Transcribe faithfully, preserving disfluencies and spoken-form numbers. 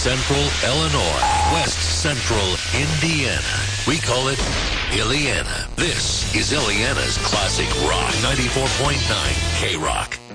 Central Illinois, West Central Indiana. We call it Illiana. This is Illiana's Classic Rock, ninety-four point nine K-Rock.